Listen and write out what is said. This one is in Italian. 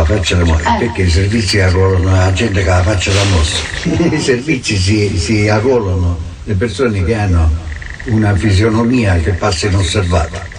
la faccia da morire, perché i servizi arruolano la gente che la faccia da mostra. I servizi si arruolano le persone che hanno una fisionomia che passa inosservata.